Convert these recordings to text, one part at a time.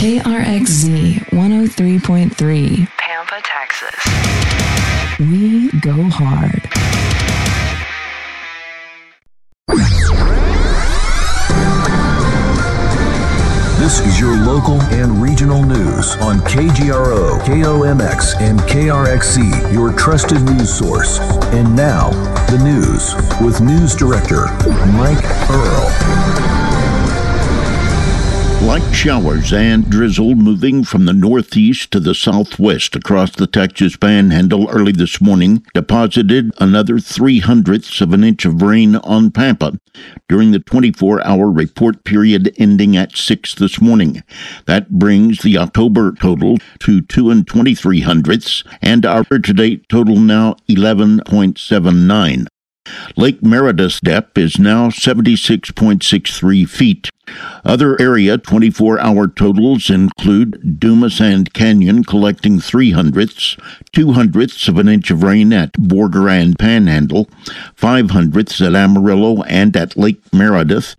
KRXZ 103.3 Pampa, Texas. We go hard. This is your local and regional news on KGRO, KOMX, and KRXC, your trusted news source. And now, the news with News Director Mike Earl. Light showers and drizzle moving from the northeast to the southwest across the Texas Panhandle early this morning deposited another 0.03 of an inch of rain on Pampa during the 24-hour report period ending at 6 this morning. That brings the October total to 2 23/100ths and our year-to-date total now 11.79. Lake Meredith's depth is now 76.63 feet. Other area 24-hour totals include Dumas and Canyon collecting 0.03, 0.02 of an inch of rain at Border and Panhandle, 0.05 at Amarillo and at Lake Meredith,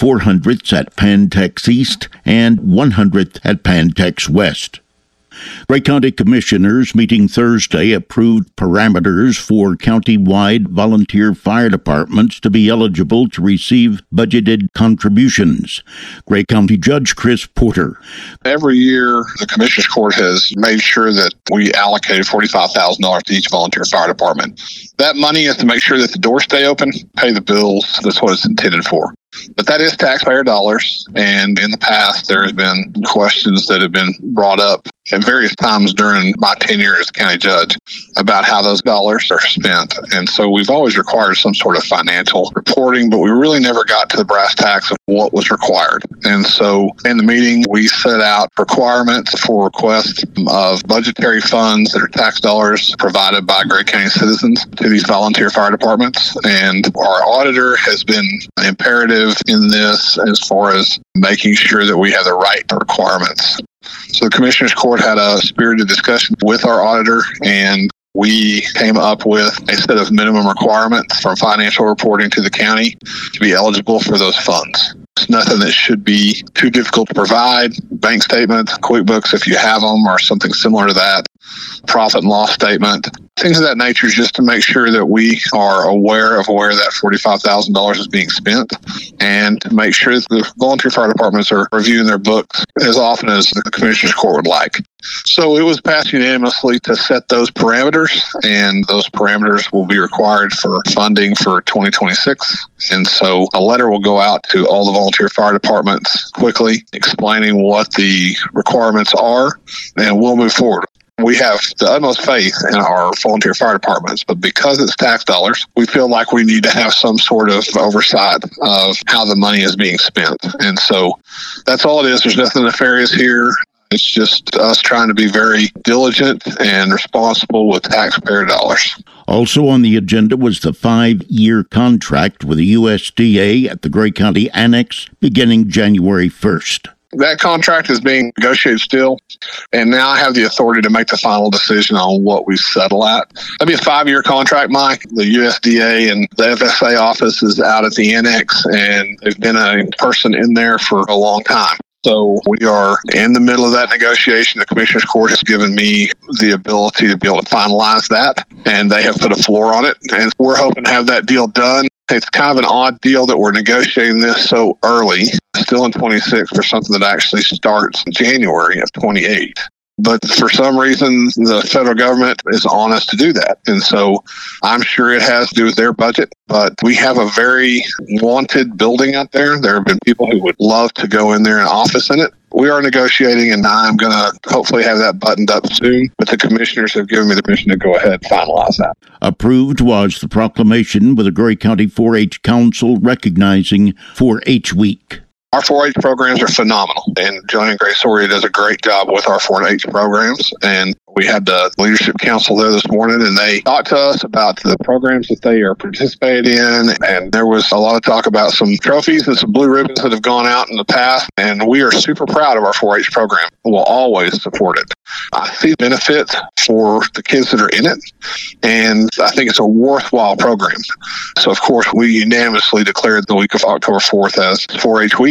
0.04 at Pantex East, and 0.01 at Pantex West. Gray County Commissioners meeting Thursday approved parameters for county-wide volunteer fire departments to be eligible to receive budgeted contributions. Gray County Judge Chris Porter. Every year, the Commissioners Court has made sure that we allocated $45,000 to each volunteer fire department. That money is to make sure that the doors stay open, pay the bills. That's what it's intended for. But that is taxpayer dollars, and in the past there have been questions that have been brought up at various times during my tenure as county judge about how those dollars are spent. And so we've always required some sort of financial reporting, but we really never got to the brass tacks of what was required. And so in the meeting, we set out requirements for requests of budgetary funds that are tax dollars provided by Gray County citizens to these volunteer fire departments. And our auditor has been imperative in this as far as making sure that we have the right requirements. So the Commissioners Court had a spirited discussion with our auditor, and we came up with a set of minimum requirements for financial reporting to the county to be eligible for those funds. It's nothing that should be too difficult to provide. Bank statements, QuickBooks, if you have them, or something similar to that. Profit and loss statement. Things of that nature, just to make sure that we are aware of where that $45,000 is being spent, and to make sure that the volunteer fire departments are reviewing their books as often as the Commissioners Court would like. So it was passed unanimously to set those parameters, and those parameters will be required for funding for 2026. And so a letter will go out to all the volunteer fire departments quickly explaining what the requirements are, and we'll move forward. We have the utmost faith in our volunteer fire departments, but because it's tax dollars, we feel like we need to have some sort of oversight of how the money is being spent. And so that's all it is. There's nothing nefarious here. It's just us trying to be very diligent and responsible with taxpayer dollars. Also on the agenda was the 5-year contract with the USDA at the Gray County Annex beginning January 1st. That contract is being negotiated still, and now I have the authority to make the final decision on what we settle at. That'll be a 5-year contract, Mike. The USDA and the FSA office is out at the annex, and there's been a person in there for a long time. So we are in the middle of that negotiation. The Commissioners Court has given me the ability to be able to finalize that, and they have put a floor on it, and we're hoping to have that deal done. It's kind of an odd deal that we're negotiating this so early, still in 26, for something that actually starts in January of 28. But for some reason, the federal government is on us to do that. And so I'm sure it has to do with their budget. But we have a very wanted building out there. There have been people who would love to go in there and office in it. We are negotiating, and I'm going to hopefully have that buttoned up soon. But the commissioners have given me the permission to go ahead and finalize that. Approved was the proclamation with the Gray County 4-H Council recognizing 4-H Week. Our 4-H programs are phenomenal, and Joanne Gray Soria does a great job with our 4-H programs. And we had the leadership council there this morning, and they talked to us about the programs that they are participating in. And there was a lot of talk about some trophies and some blue ribbons that have gone out in the past. And we are super proud of our 4-H program. We'll always support it. I see benefits for the kids that are in it, and I think it's a worthwhile program. So, of course, we unanimously declared the week of October 4th as 4-H week.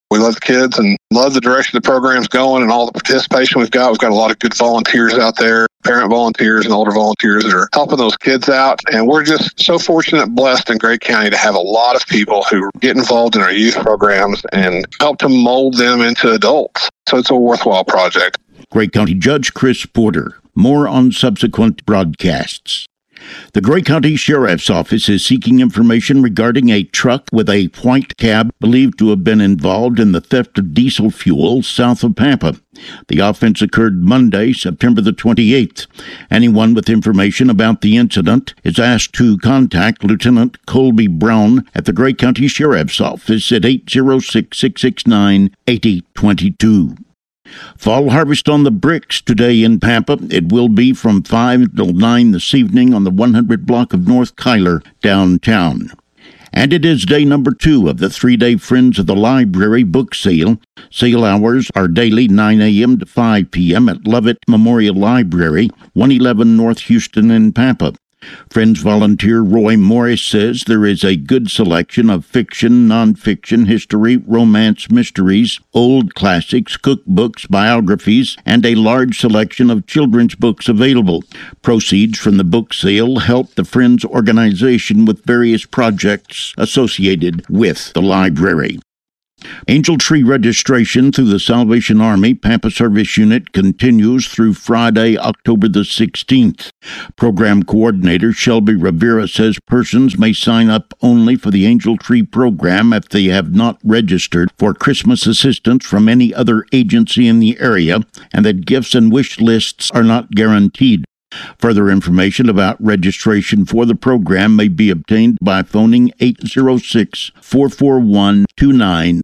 We love the kids and love the direction the program's going and all the participation we've got. We've got a lot of good volunteers out there, parent volunteers and older volunteers that are helping those kids out. And we're just so fortunate and blessed in Gray County to have a lot of people who get involved in our youth programs and help to mold them into adults. So it's a worthwhile project. Gray County Judge Chris Porter. More on subsequent broadcasts. The Gray County Sheriff's Office is seeking information regarding a truck with a white cab believed to have been involved in the theft of diesel fuel south of Pampa. The offense occurred Monday, September the 28th. Anyone with information about the incident is asked to contact Lieutenant Colby Brown at the Gray County Sheriff's Office at 806-669-8022. Fall harvest on the bricks today in Pampa. It will be from 5 until 9 this evening on the 100 block of North Kyler downtown. And it is day number 2 of the 3-day Friends of the Library book sale. Sale hours are daily 9 a.m. to 5 p.m. at Lovett Memorial Library, 111 North Houston in Pampa. Friends volunteer Roy Morris says there is a good selection of fiction, nonfiction, history, romance, mysteries, old classics, cookbooks, biographies, and a large selection of children's books available. Proceeds from the book sale help the Friends organization with various projects associated with the library. Angel Tree registration through the Salvation Army Pampa Service Unit continues through Friday, October the 16th. Program Coordinator Shelby Rivera says persons may sign up only for the Angel Tree program if they have not registered for Christmas assistance from any other agency in the area, and that gifts and wish lists are not guaranteed. Further information about registration for the program may be obtained by phoning 806-441-2971.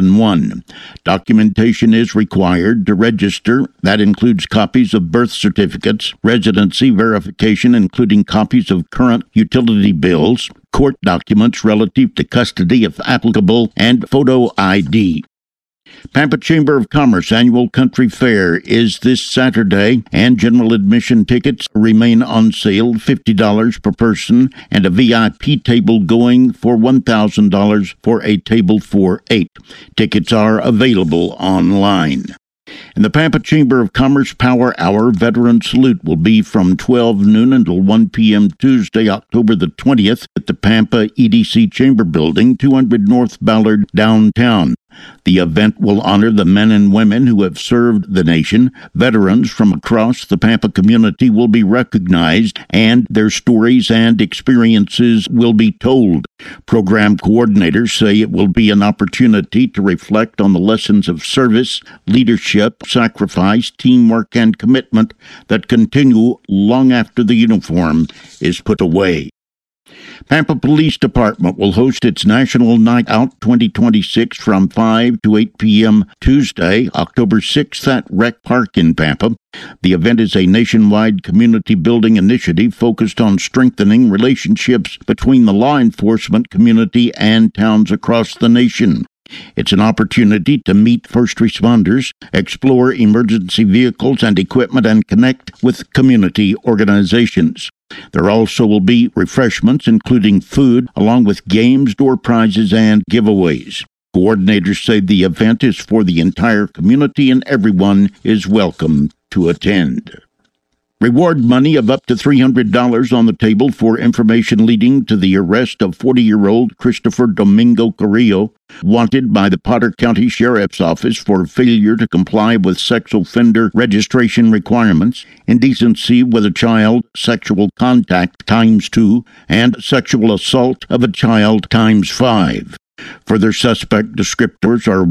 Documentation is required to register. That includes copies of birth certificates, residency verification, including copies of current utility bills, court documents relative to custody if applicable, and photo ID. Pampa Chamber of Commerce Annual Country Fair is this Saturday, and general admission tickets remain on sale, $50 per person, and a VIP table going for $1,000 for a table for 8. Tickets are available online. And the Pampa Chamber of Commerce Power Hour Veteran Salute will be from 12 noon until 1 p.m. Tuesday, October the 20th at the Pampa EDC Chamber Building, 200 North Ballard, downtown. The event will honor the men and women who have served the nation. Veterans from across the Pampa community will be recognized, and their stories and experiences will be told. Program coordinators say it will be an opportunity to reflect on the lessons of service, leadership, sacrifice, teamwork, and commitment that continue long after the uniform is put away. Pampa Police Department will host its National Night Out 2026 from 5 to 8 p.m. Tuesday, October 6th at Rec Park in Pampa. The event is a nationwide community building initiative focused on strengthening relationships between the law enforcement community and towns across the nation. It's an opportunity to meet first responders, explore emergency vehicles and equipment, and connect with community organizations. There also will be refreshments, including food, along with games, door prizes, and giveaways. Coordinators say the event is for the entire community and everyone is welcome to attend. Reward money of up to $300 on the table for information leading to the arrest of 40-year-old Christopher Domingo Carrillo, wanted by the Potter County Sheriff's Office for failure to comply with sex offender registration requirements, indecency with a child, sexual contact ×2, and sexual assault of a child ×5. Further suspect descriptors are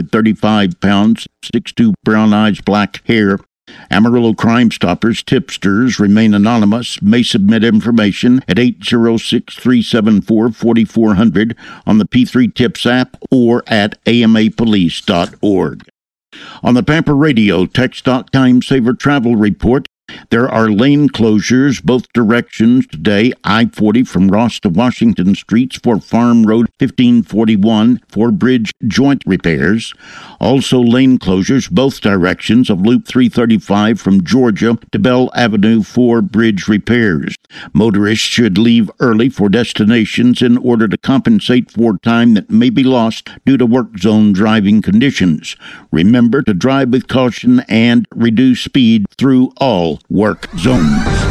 135 pounds, 6'2", brown eyes, black hair. Amarillo Crime Stoppers tipsters remain anonymous, may submit information at 806-374-4400 on the P3 Tips app or at amapolice.org. On the Pampa Radio Text Time Saver Travel Report, There are lane closures both directions today. I-40 from Ross to Washington Streets for Farm Road 1541 for bridge joint repairs. Also lane closures both directions of Loop 335 from Georgia to Bell Avenue for bridge repairs. Motorists should leave early for destinations in order to compensate for time that may be lost due to work zone driving conditions. Remember to drive with caution and reduce speed through all work zones.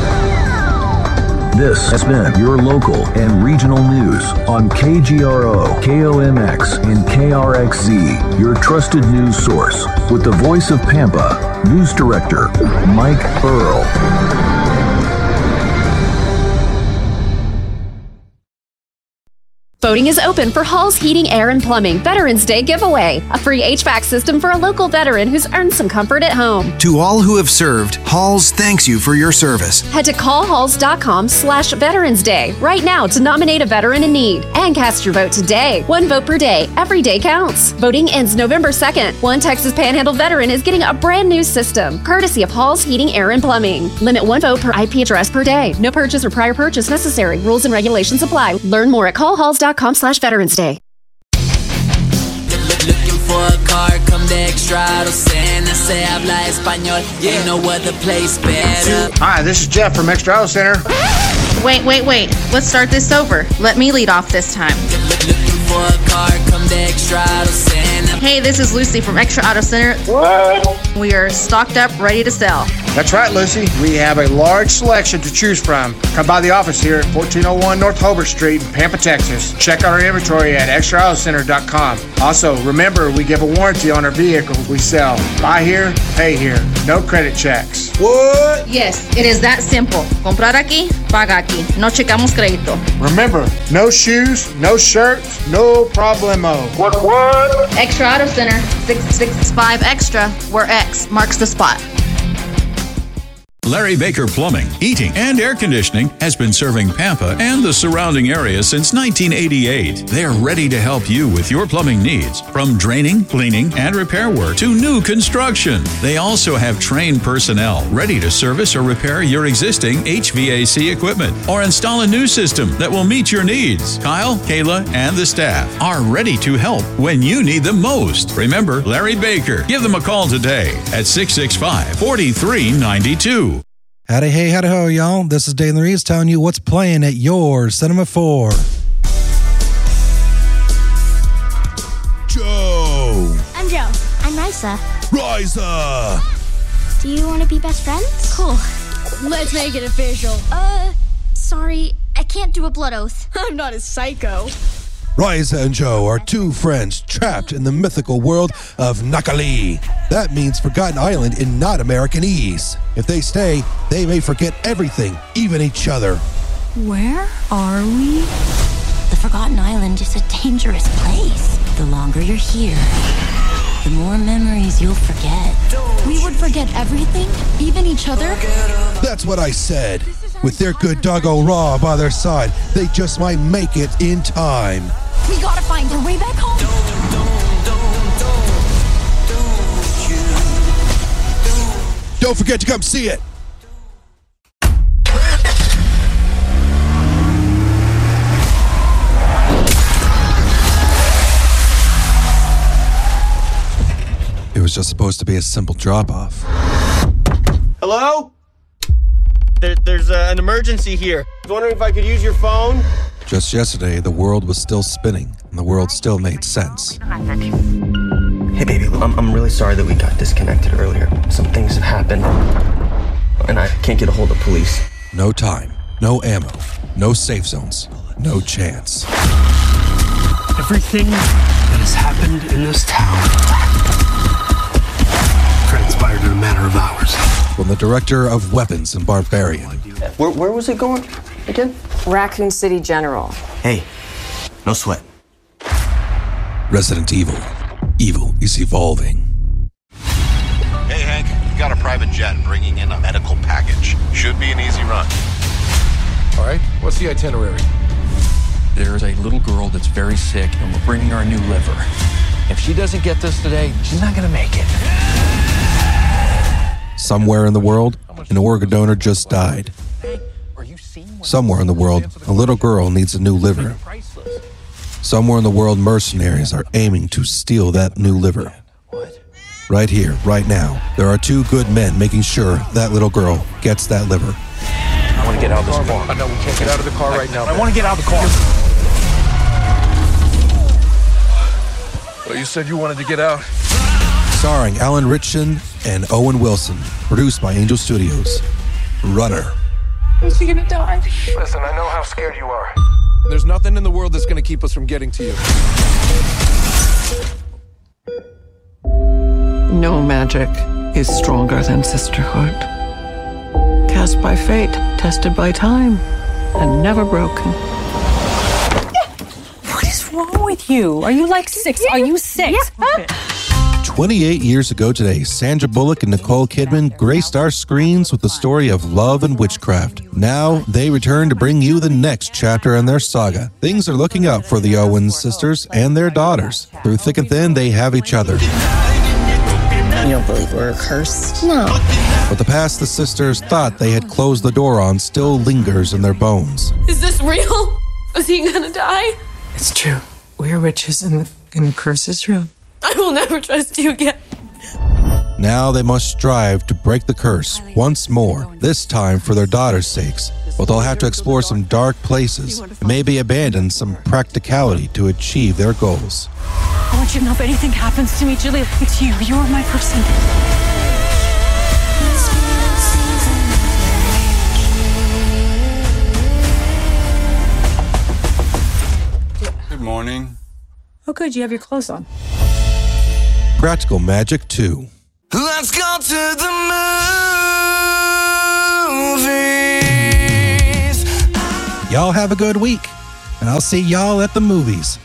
This has been your local and regional news on KGRO, KOMX, and KRXZ, your trusted news source. With the voice of Pampa, News Director Mike Earl. Voting is open for Hall's Heating, Air, and Plumbing Veterans Day giveaway. A free HVAC system for a local veteran who's earned some comfort at home. To all who have served, Halls thanks you for your service. Head to callhalls.com/Veterans Day right now to nominate a veteran in need. And cast your vote today. 1 vote per day. Every day counts. Voting ends November 2nd. One Texas Panhandle veteran is getting a brand new system, courtesy of Hall's Heating, Air, and Plumbing. Limit 1 vote per IP address per day. No purchase or prior purchase necessary. Rules and regulations apply. Learn more at callhalls.com/Veterans Day. Looking for a car, come to Extra Auto Center. Se habla español, ain't no other place better. Hi, this is Jeff from Extra Auto Center. Wait. Let's start this over. Let me lead off this time. Looking for a car, come to Extra Auto Center. Hey, this is Lucy from Extra Auto Center. What? We are stocked up, ready to sell. That's right, Lucy. We have a large selection to choose from. Come by the office here at 1401 North Hobart Street in Pampa, Texas. Check out our inventory at extraautocenter.com. Also, remember, we give a warranty on our vehicles we sell. Buy here, pay here. No credit checks. What? Yes, it is that simple. Comprar aquí, paga aquí. No checamos crédito. Remember, no shoes, no shirts, no problemo. What? Extra Auto Center, 665 Extra, where X marks the spot. Larry Baker Plumbing, Heating, and Air Conditioning has been serving Pampa and the surrounding area since 1988. They're ready to help you with your plumbing needs, from draining, cleaning, and repair work to new construction. They also have trained personnel ready to service or repair your existing HVAC equipment or install a new system that will meet your needs. Kyle, Kayla, and the staff are ready to help when you need them most. Remember Larry Baker. Give them a call today at 665-4392. Howdy, hey, howdy, ho, y'all. This is Dave Reeves telling you what's playing at your Cinema 4. Joe. I'm Joe. I'm Risa. Risa. Do you want to be best friends? Cool. Let's make it official. Sorry. I can't do a blood oath. I'm not a psycho. Risa and Joe are two friends trapped in the mythical world of Nakali. That means Forgotten Island in not Americanese. If they stay, they may forget everything, even each other. Where are we? The Forgotten Island is a dangerous place. The longer you're here, the more memories you'll forget. We would forget everything? Even each other? That's what I said. With their good doggo Raw by their side, they just might make it in time. We gotta find our way back home. Don't forget to come see it. It was just supposed to be a simple drop-off. Hello? There's an emergency here. I was wondering if I could use your phone? Just yesterday, the world was still spinning, and the world still made sense. Hey, baby, I'm really sorry that we got disconnected earlier. Some things have happened, and I can't get a hold of police. No time, no ammo, no safe zones, no chance. Everything that has happened in this town transpired in a matter of hours. From the director of Weapons and Barbarian. Where was it going again? Raccoon City General. Hey, no sweat. Resident Evil. Evil is evolving. Hey, Hank, we got a private jet bringing in a medical package. Should be an easy run. All right, what's the itinerary? There's a little girl that's very sick, and we're bringing her a new liver. If she doesn't get this today, she's not gonna make it. Somewhere in the world, an organ donor just died. Somewhere in the world, a little girl needs a new liver. Somewhere in the world, mercenaries are aiming to steal that new liver. Right here, right now, there are two good men making sure that little girl gets that liver. I want to get out of this car. No, we can't get out of the car right now. I want to get out of the car. Well, you said you wanted to get out. Starring Alan Ritchson and Owen Wilson. Produced by Angel Studios. Runner. Is he gonna die? Listen, I know how scared you are. There's nothing in the world that's going to keep us from getting to you. No magic is stronger than sisterhood. Cast by fate, tested by time, and never broken. What is wrong with you? Are you like 6? Are you 6? 28 years ago today, Sandra Bullock and Nicole Kidman graced our screens with the story of love and witchcraft. Now, they return to bring you the next chapter in their saga. Things are looking up for the Owens sisters and their daughters. Through thick and thin, they have each other. You don't believe we're cursed? No. But the past the sisters thought they had closed the door on still lingers in their bones. Is this real? Is he gonna die? It's true. We're witches and the curse is real. I will never trust you again. Now they must strive to break the curse once more, this time for their daughters' sakes. But they'll have to explore some dark places and maybe abandon some practicality to achieve their goals. I want you to know if anything happens to me, Julie, it's you. You're my person. Good morning. Oh, good. You have your clothes on. Practical Magic 2. Let's go to the movies. Y'all have a good week, and I'll see y'all at the movies.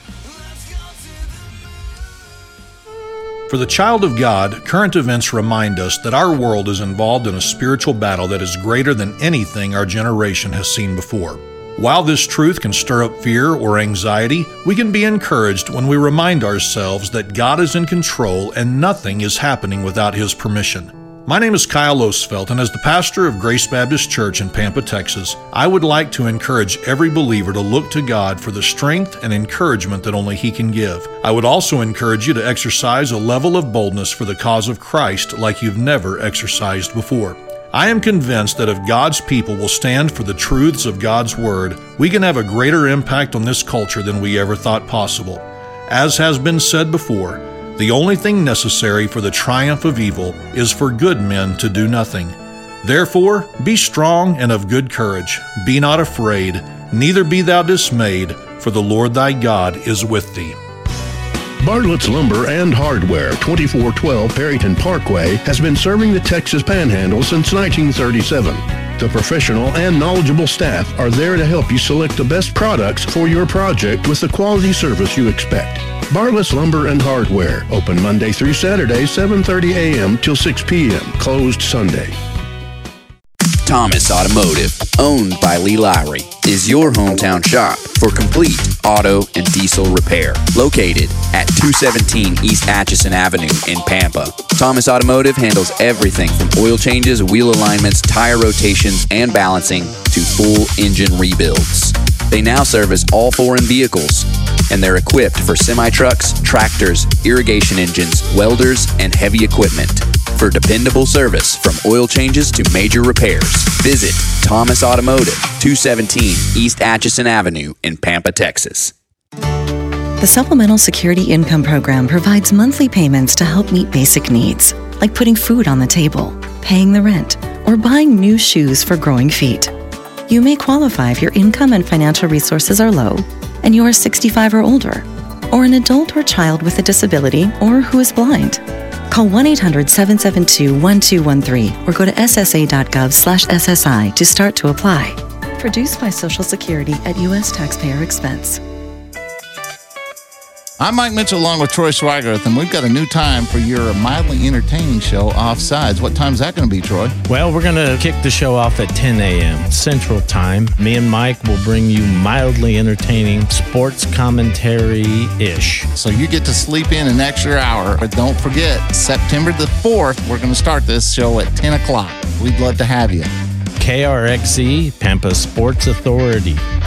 For the child of God, current events remind us that our world is involved in a spiritual battle that is greater than anything our generation has seen before. While this truth can stir up fear or anxiety, we can be encouraged when we remind ourselves that God is in control and nothing is happening without His permission. My name is Kyle Osfeld, and as the pastor of Grace Baptist Church in Pampa, Texas, I would like to encourage every believer to look to God for the strength and encouragement that only He can give. I would also encourage you to exercise a level of boldness for the cause of Christ like you've never exercised before. I am convinced that if God's people will stand for the truths of God's Word, we can have a greater impact on this culture than we ever thought possible. As has been said before, the only thing necessary for the triumph of evil is for good men to do nothing. Therefore, be strong and of good courage. Be not afraid, neither be thou dismayed, for the Lord thy God is with thee. Bartlett's Lumber and Hardware, 2412 Perryton Parkway, has been serving the Texas Panhandle since 1937. The professional and knowledgeable staff are there to help you select the best products for your project with the quality service you expect. Bartlett's Lumber and Hardware, open Monday through Saturday, 7:30 a.m. till 6 p.m., closed Sunday. Thomas Automotive, owned by Lee Lowry, is your hometown shop for complete auto and diesel repair. Located at 217 East Atchison Avenue in Pampa. Thomas Automotive handles everything from oil changes, wheel alignments, tire rotations, and balancing to full engine rebuilds. They now service all foreign vehicles, and they're equipped for semi-trucks, tractors, irrigation engines, welders, and heavy equipment. For dependable service from oil changes to major repairs, visit Thomas Automotive, 217 East Atchison Avenue in Pampa, Texas. The Supplemental Security Income Program provides monthly payments to help meet basic needs, like putting food on the table, paying the rent, or buying new shoes for growing feet. You may qualify if your income and financial resources are low, and you are 65 or older, or an adult or child with a disability, or who is blind. Call 1-800-772-1213 or go to ssa.gov/SSI to start to apply. Produced by Social Security at U.S. taxpayer expense. I'm Mike Mitchell along with Troy Swigerth, and we've got a new time for your mildly entertaining show, Offsides. What time's that going to be, Troy? Well, we're going to kick the show off at 10 a.m. Central Time. Me and Mike will bring you mildly entertaining sports commentary-ish. So you get to sleep in an extra hour. But don't forget, September the 4th, we're going to start this show at 10 o'clock. We'd love to have you. KRXE, Pampa Sports Authority.